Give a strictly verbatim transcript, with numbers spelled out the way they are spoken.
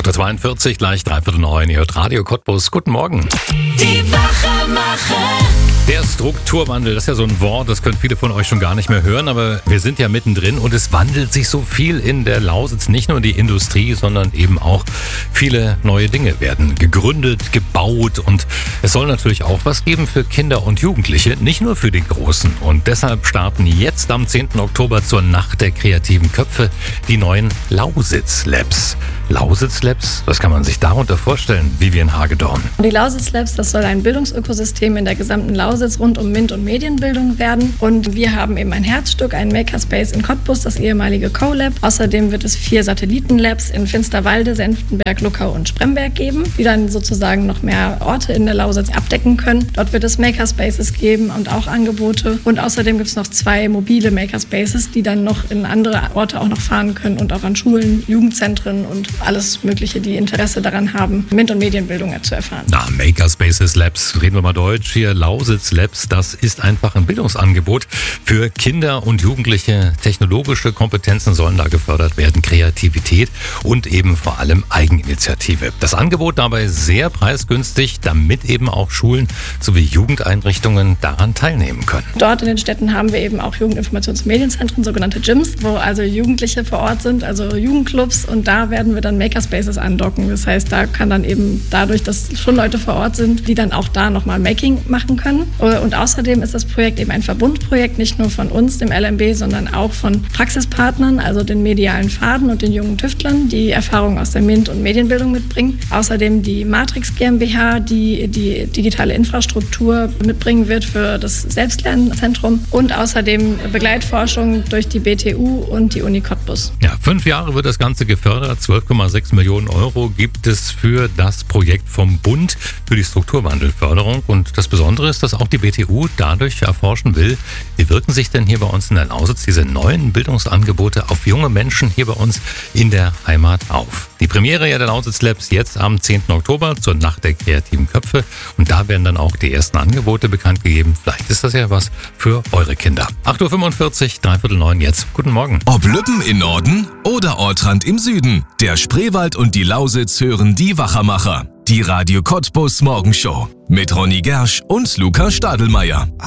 acht Uhr zweiundvierzig, gleich dreiviertel neun, ihr hört Radio Cottbus. Guten Morgen. Die Wachemacher. Der Strukturwandel, das ist ja so ein Wort, das können viele von euch schon gar nicht mehr hören, aber wir sind ja mittendrin und es wandelt sich so viel in der Lausitz, nicht nur die Industrie, sondern eben auch viele neue Dinge werden gegründet, gebaut und es soll natürlich auch was geben für Kinder und Jugendliche, nicht nur für die Großen. Und deshalb starten jetzt am zehnten Oktober zur Nacht der kreativen Köpfe die neuen Lausitz Labs. Lausitz Labs, was kann man sich darunter vorstellen, Vivian Hagedorn? Die Lausitz Labs, das soll ein Bildungsökosystem in der gesamten Lausitz rund um MINT und Medienbildung werden. Und wir haben eben ein Herzstück, ein Makerspace in Cottbus, das ehemalige CoLab. Außerdem wird es vier Satellitenlabs in Finsterwalde, Senftenberg, Luckau und Spremberg geben, die dann sozusagen noch mehr Orte in der Lausitz abdecken können. Dort wird es Makerspaces geben und auch Angebote. Und außerdem gibt es noch zwei mobile Makerspaces, die dann noch in andere Orte auch noch fahren können und auch an Schulen, Jugendzentren und alles Mögliche, die Interesse daran haben, MINT und Medienbildung zu erfahren. Na, Makerspaces Labs, reden wir mal Deutsch hier, Lausitz Labs, das ist einfach ein Bildungsangebot für Kinder und Jugendliche. Technologische Kompetenzen sollen da gefördert werden, Kreativität und eben vor allem Eigeninitiative. Das Angebot dabei sehr preisgünstig, damit eben auch Schulen sowie Jugendeinrichtungen daran teilnehmen können. Dort in den Städten haben wir eben auch Jugendinformations- und Medienzentren, sogenannte Gyms, wo also Jugendliche vor Ort sind, also Jugendclubs, und da werden wir dann Makerspaces andocken. Das heißt, da kann dann eben dadurch, dass schon Leute vor Ort sind, die dann auch da nochmal Making machen können. Und außerdem ist das Projekt eben ein Verbundprojekt, nicht nur von uns, dem L M B, sondern auch von Praxispartnern, also den medialen Faden und den jungen Tüftlern, die Erfahrungen aus der MINT und Medienbildung mitbringen. Außerdem die Matrix GmbH, die die digitale Infrastruktur mitbringen wird für das Selbstlernnzentrum, und außerdem Begleitforschung durch die B T U und die Uni Cottbus. Ja, fünf Jahre wird das Ganze gefördert. zwölf Komma sechs Millionen Euro gibt es für das Projekt vom Bund für die Strukturwandelförderung. Und das Besondere ist, dass auch die B T U dadurch erforschen will, wie wirken sich denn hier bei uns in der Lausitz diese neuen Bildungsangebote auf junge Menschen hier bei uns in der Heimat auf. Die Premiere ja der Lausitz Labs jetzt am zehnten Oktober zur Nacht der kreativen Köpfe. Und da werden dann auch die ersten Angebote bekannt gegeben. Vielleicht ist das ja was für eure Kinder. acht Uhr fünfundvierzig, dreiviertel neun jetzt. Guten Morgen. Ob Lübben im Norden oder Ortrand im Süden, der Spreewald und die Lausitz hören die Wachemacher. Die Radio Cottbus Morgenshow mit Ronny Gersch und Luca Stadelmeier.